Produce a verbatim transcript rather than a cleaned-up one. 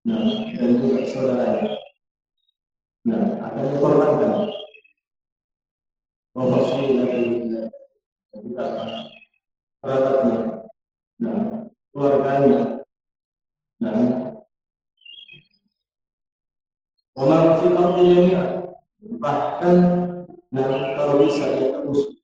Nah, dan juga saudaranya. Nah, akan dikorbankan proporsi dari dari apa kerabatnya, nah keluarganya, nah orang kita punya bahkan, nah kalau bisa dia terus